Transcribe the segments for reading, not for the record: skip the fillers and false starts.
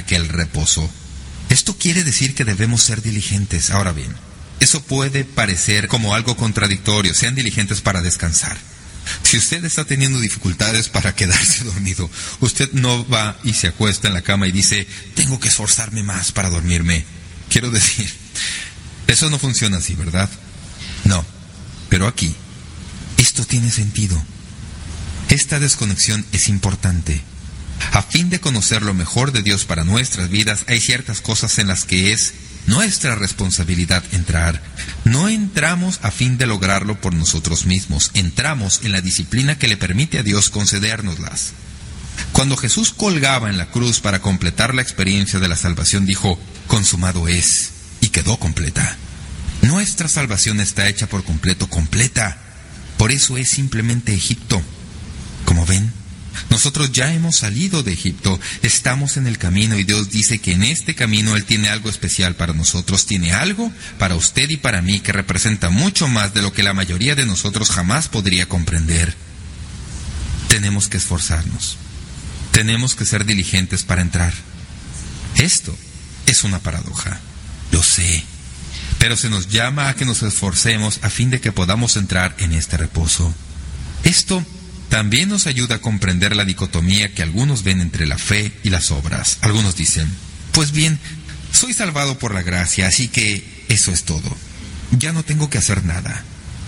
aquel reposo. Esto quiere decir que debemos ser diligentes. Ahora bien, eso puede parecer como algo contradictorio. Sean diligentes para descansar. Si usted está teniendo dificultades para quedarse dormido, usted no va y se acuesta en la cama y dice, tengo que esforzarme más para dormirme. Quiero decir, eso no funciona así, ¿verdad? No, pero aquí, esto tiene sentido. Esta desconexión es importante. A fin de conocer lo mejor de Dios para nuestras vidas, hay ciertas cosas en las que es nuestra responsabilidad entrar. No entramos a fin de lograrlo por nosotros mismos. Entramos en la disciplina que le permite a Dios concedérnoslas. Cuando Jesús colgaba en la cruz para completar la experiencia de la salvación, dijo, consumado es, y quedó completa. Nuestra salvación está hecha por completo, completa. Por eso es simplemente Egipto. Como ven, nosotros ya hemos salido de Egipto, estamos en el camino y Dios dice que en este camino Él tiene algo especial para nosotros, tiene algo para usted y para mí que representa mucho más de lo que la mayoría de nosotros jamás podría comprender. Tenemos que esforzarnos, tenemos que ser diligentes para entrar. Esto es una paradoja, lo sé, pero se nos llama a que nos esforcemos a fin de que podamos entrar en este reposo. Esto también nos ayuda a comprender la dicotomía que algunos ven entre la fe y las obras. Algunos dicen, pues bien, soy salvado por la gracia, así que eso es todo. Ya no tengo que hacer nada.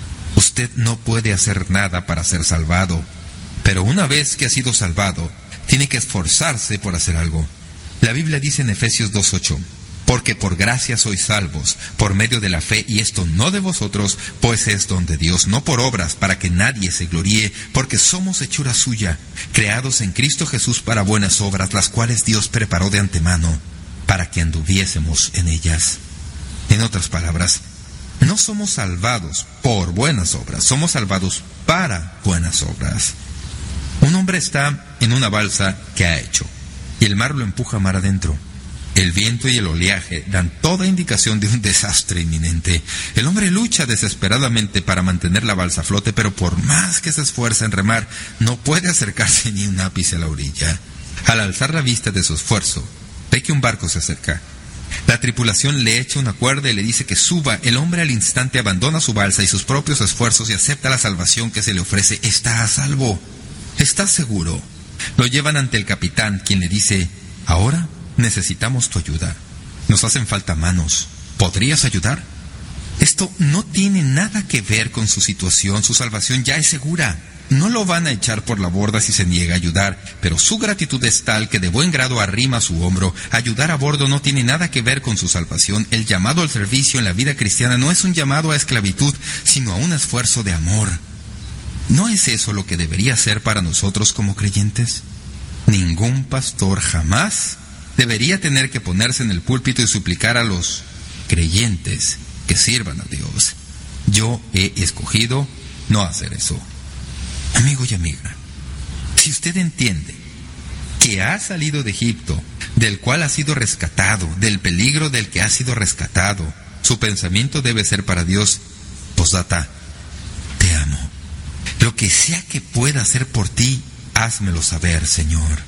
Usted no puede hacer nada para ser salvado, pero una vez que ha sido salvado, tiene que esforzarse por hacer algo. La Biblia dice en Efesios 2:8, porque por gracia sois salvos, por medio de la fe, y esto no de vosotros, pues es don de Dios, no por obras, para que nadie se gloríe, porque somos hechura suya, creados en Cristo Jesús para buenas obras, las cuales Dios preparó de antemano, para que anduviésemos en ellas. En otras palabras, no somos salvados por buenas obras, somos salvados para buenas obras. Un hombre está en una balsa que ha hecho, y el mar lo empuja mar adentro. El viento y el oleaje dan toda indicación de un desastre inminente. El hombre lucha desesperadamente para mantener la balsa a flote, pero por más que se esfuerza en remar, no puede acercarse ni un ápice a la orilla. Al alzar la vista de su esfuerzo, ve que un barco se acerca. La tripulación le echa una cuerda y le dice que suba. El hombre al instante abandona su balsa y sus propios esfuerzos y acepta la salvación que se le ofrece. Está a salvo. ¿Estás seguro? Lo llevan ante el capitán, quien le dice, ahora necesitamos tu ayuda. Nos hacen falta manos. ¿Podrías ayudar? Esto no tiene nada que ver con su situación. Su salvación ya es segura. No lo van a echar por la borda si se niega a ayudar, pero su gratitud es tal que de buen grado arrima su hombro. Ayudar a bordo no tiene nada que ver con su salvación. El llamado al servicio en la vida cristiana no es un llamado a esclavitud, sino a un esfuerzo de amor. ¿No es eso lo que debería ser para nosotros como creyentes? Ningún pastor jamás debería tener que ponerse en el púlpito y suplicar a los creyentes que sirvan a Dios. Yo he escogido no hacer eso. Amigo y amiga, si usted entiende que ha salido de Egipto, del cual ha sido rescatado, del peligro del que ha sido rescatado, su pensamiento debe ser para Dios, postdata, te amo. Lo que sea que pueda hacer por ti, házmelo saber, Señor.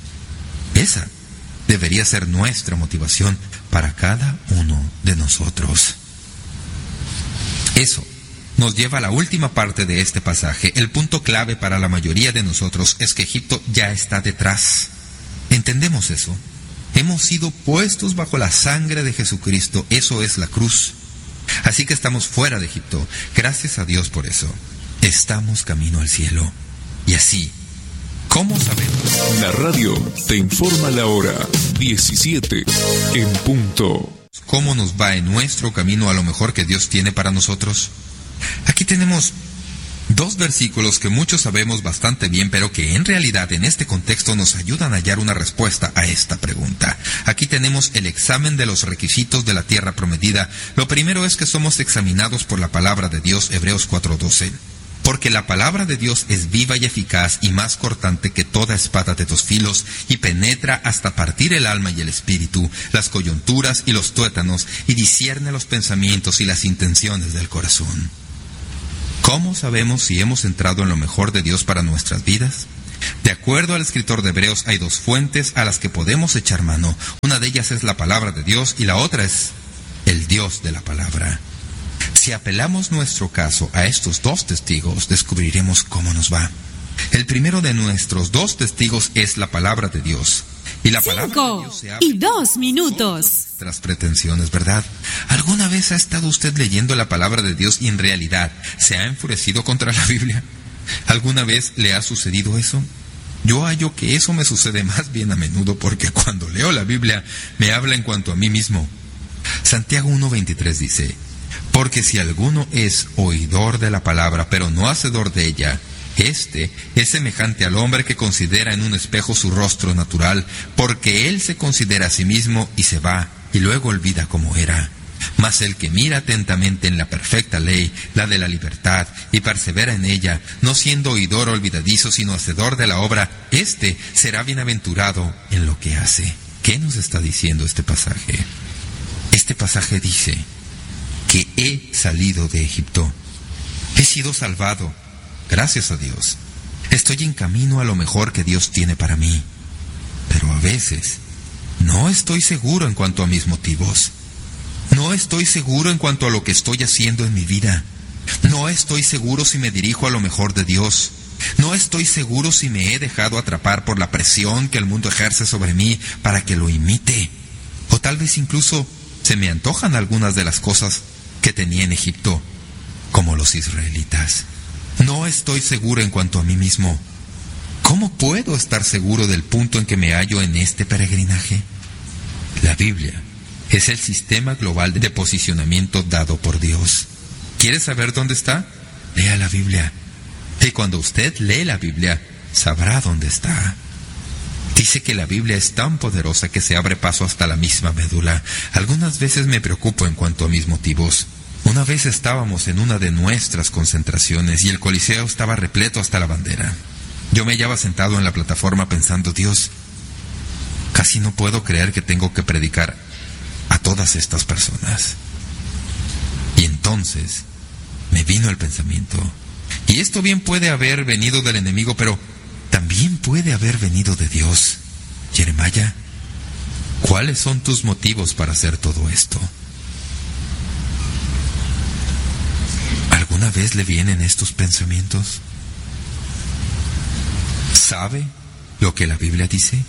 Esa debería ser nuestra motivación para cada uno de nosotros. Eso nos lleva a la última parte de este pasaje. El punto clave para la mayoría de nosotros es que Egipto ya está detrás. ¿Entendemos eso? Hemos sido puestos bajo la sangre de Jesucristo. Eso es la cruz. Así que estamos fuera de Egipto. Gracias a Dios por eso. Estamos camino al cielo. Y así, ¿cómo sabemos? La radio te informa la hora 17 en punto. ¿Cómo nos va en nuestro camino a lo mejor que Dios tiene para nosotros? Aquí tenemos dos versículos que muchos sabemos bastante bien, pero que en realidad en este contexto nos ayudan a hallar una respuesta a esta pregunta. Aquí tenemos el examen de los requisitos de la tierra prometida. Lo primero es que somos examinados por la palabra de Dios, Hebreos 4:12. Porque la palabra de Dios es viva y eficaz y más cortante que toda espada de dos filos, y penetra hasta partir el alma y el espíritu, las coyunturas y los tuétanos, y discierne los pensamientos y las intenciones del corazón. ¿Cómo sabemos si hemos entrado en lo mejor de Dios para nuestras vidas? De acuerdo al escritor de Hebreos, hay dos fuentes a las que podemos echar mano. Una de ellas es la palabra de Dios y la otra es el Dios de la palabra. Si apelamos nuestro caso a estos dos testigos, descubriremos cómo nos va. El primero de nuestros dos testigos es la palabra de Dios. Y la palabra de Dios se abre 2 minutos. Nuestras pretensiones, ¿verdad? ¿Alguna vez ha estado usted leyendo la palabra de Dios y en realidad se ha enfurecido contra la Biblia? ¿Alguna vez le ha sucedido eso? Yo hallo que eso me sucede más bien a menudo porque cuando leo la Biblia me habla en cuanto a mí mismo. Santiago 1:23 dice: porque si alguno es oidor de la palabra, pero no hacedor de ella, este es semejante al hombre que considera en un espejo su rostro natural, porque él se considera a sí mismo y se va, y luego olvida cómo era. Mas el que mira atentamente en la perfecta ley, la de la libertad, y persevera en ella, no siendo oidor olvidadizo, sino hacedor de la obra, éste será bienaventurado en lo que hace. ¿Qué nos está diciendo este pasaje? Este pasaje dice que he salido de Egipto. He sido salvado, gracias a Dios. Estoy en camino a lo mejor que Dios tiene para mí. Pero a veces no estoy seguro en cuanto a mis motivos. No estoy seguro en cuanto a lo que estoy haciendo en mi vida. No estoy seguro si me dirijo a lo mejor de Dios. No estoy seguro si me he dejado atrapar por la presión que el mundo ejerce sobre mí para que lo imite. O tal vez incluso se me antojan algunas de las cosas que tenía en Egipto, como los israelitas. No estoy seguro en cuanto a mí mismo. ¿Cómo puedo estar seguro del punto en que me hallo en este peregrinaje? La Biblia es el sistema global de posicionamiento dado por Dios. ¿Quiere saber dónde está? Lea la Biblia. Y cuando usted lee la Biblia, sabrá dónde está. Dice que la Biblia es tan poderosa que se abre paso hasta la misma médula. Algunas veces me preocupo en cuanto a mis motivos. Una vez estábamos en una de nuestras concentraciones y el coliseo estaba repleto hasta la bandera. Yo me hallaba sentado en la plataforma pensando: Dios, casi no puedo creer que tengo que predicar a todas estas personas. Y entonces me vino el pensamiento: y esto bien puede haber venido del enemigo, pero también puede haber venido de Dios. Jeremías, ¿cuáles son tus motivos para hacer todo esto? ¿Alguna vez le vienen estos pensamientos? ¿Sabe lo que la Biblia dice?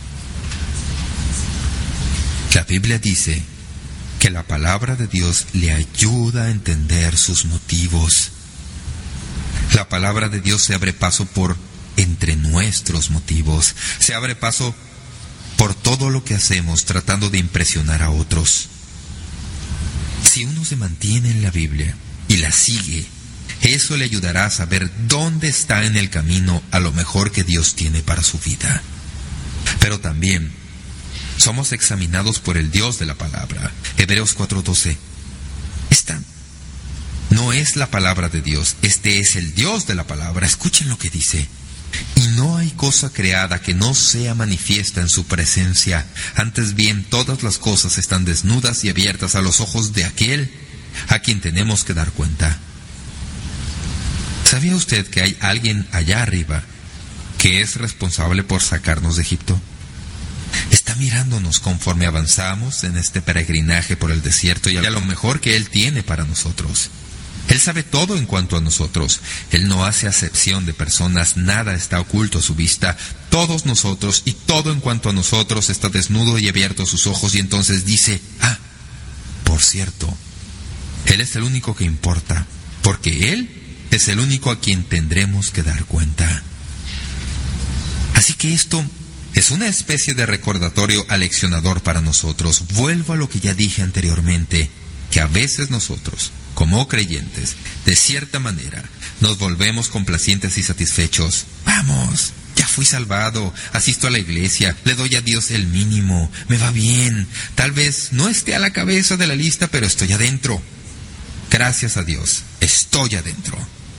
La Biblia dice que la palabra de Dios le ayuda a entender sus motivos. La palabra de Dios se abre paso por entre nuestros motivos. Se abre paso por todo lo que hacemos tratando de impresionar a otros. Si uno se mantiene en la Biblia y la sigue, eso le ayudará a saber dónde está en el camino a lo mejor que Dios tiene para su vida. Pero también somos examinados por el Dios de la palabra. Hebreos 4:12. Esta no es la palabra de Dios, este es el Dios de la palabra. Escuchen lo que dice: y no hay cosa creada que no sea manifiesta en su presencia. Antes bien, todas las cosas están desnudas y abiertas a los ojos de aquel a quien tenemos que dar cuenta. ¿Sabía usted que hay alguien allá arriba que es responsable por sacarnos de Egipto? Está mirándonos conforme avanzamos en este peregrinaje por el desierto y a lo mejor que Él tiene para nosotros. Él sabe todo en cuanto a nosotros. Él no hace acepción de personas, nada está oculto a su vista. Todos nosotros y todo en cuanto a nosotros está desnudo y abierto a sus ojos, y entonces dice: por cierto, Él es el único que importa, porque Él es el único a quien tendremos que dar cuenta. Así que esto es una especie de recordatorio aleccionador para nosotros. Vuelvo a lo que ya dije anteriormente, que a veces nosotros, como creyentes, de cierta manera, nos volvemos complacientes y satisfechos. Vamos, ya fui salvado, asisto a la iglesia, le doy a Dios el mínimo, me va bien, tal vez no esté a la cabeza de la lista, pero estoy adentro. Gracias a Dios, estoy adentro.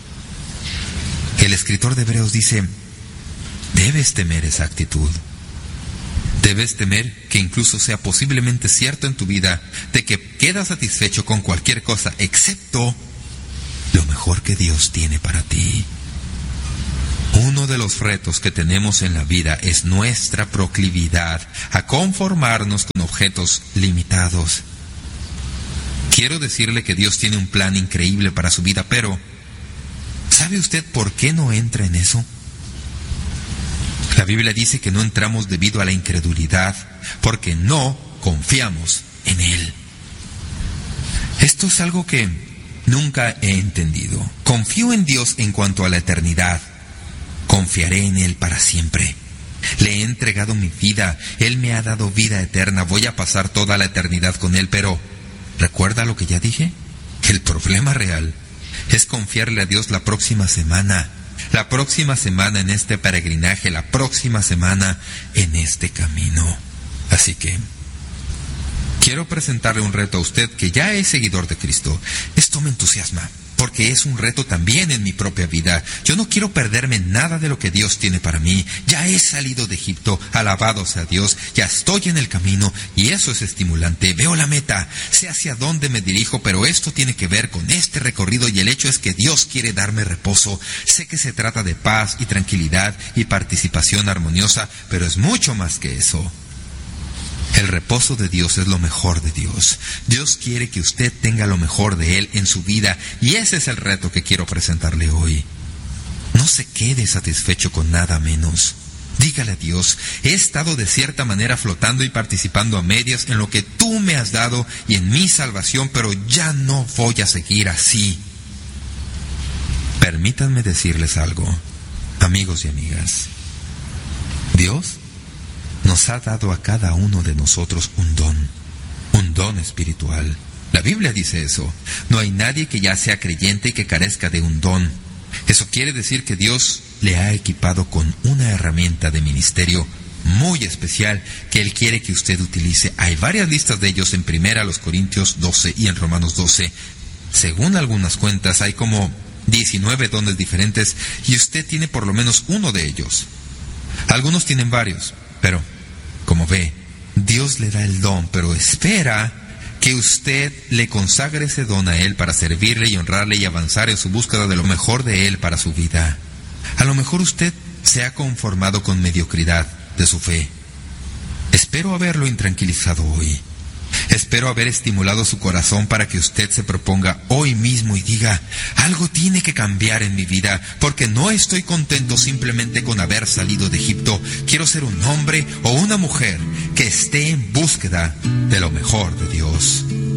El escritor de Hebreos dice: debes temer esa actitud. Debes temer que incluso sea posiblemente cierto en tu vida de que quedas satisfecho con cualquier cosa excepto lo mejor que Dios tiene para ti. Uno de los retos que tenemos en la vida es nuestra proclividad a conformarnos con objetos limitados. Quiero decirle que Dios tiene un plan increíble para su vida, pero ¿sabe usted por qué no entra en eso? La Biblia dice que no entramos debido a la incredulidad, porque no confiamos en Él. Esto es algo que nunca he entendido. Confío en Dios en cuanto a la eternidad. Confiaré en Él para siempre. Le he entregado mi vida. Él me ha dado vida eterna. Voy a pasar toda la eternidad con Él, pero ¿recuerda lo que ya dije? El problema real es confiarle a Dios la próxima semana. La próxima semana en este peregrinaje, la próxima semana en este camino. Así que quiero presentarle un reto a usted que ya es seguidor de Cristo. Esto me entusiasma, porque es un reto también en mi propia vida. Yo no quiero perderme nada de lo que Dios tiene para mí. Ya he salido de Egipto, alabado sea Dios. Ya estoy en el camino y eso es estimulante. Veo la meta, sé hacia dónde me dirijo, pero esto tiene que ver con este recorrido y el hecho es que Dios quiere darme reposo. Sé que se trata de paz y tranquilidad y participación armoniosa, pero es mucho más que eso. El reposo de Dios es lo mejor de Dios. Dios quiere que usted tenga lo mejor de Él en su vida y ese es el reto que quiero presentarle hoy. No se quede satisfecho con nada menos. Dígale a Dios, he estado de cierta manera flotando y participando a medias en lo que tú me has dado y en mi salvación, pero ya no voy a seguir así. Permítanme decirles algo, amigos y amigas. Dios nos ha dado a cada uno de nosotros un don espiritual. La Biblia dice eso. No hay nadie que ya sea creyente y que carezca de un don. Eso quiere decir que Dios le ha equipado con una herramienta de ministerio muy especial que Él quiere que usted utilice. Hay varias listas de ellos en 1 Corintios 12 y en Romanos 12. Según algunas cuentas, hay como 19 dones diferentes y usted tiene por lo menos uno de ellos. Algunos tienen varios. Pero, como ve, Dios le da el don, pero espera que usted le consagre ese don a Él para servirle y honrarle y avanzar en su búsqueda de lo mejor de Él para su vida. A lo mejor usted se ha conformado con mediocridad de su fe. Espero haberlo intranquilizado hoy. Espero haber estimulado su corazón para que usted se proponga hoy mismo y diga, algo tiene que cambiar en mi vida, porque no estoy contento simplemente con haber salido de Egipto. Quiero ser un hombre o una mujer que esté en búsqueda de lo mejor de Dios.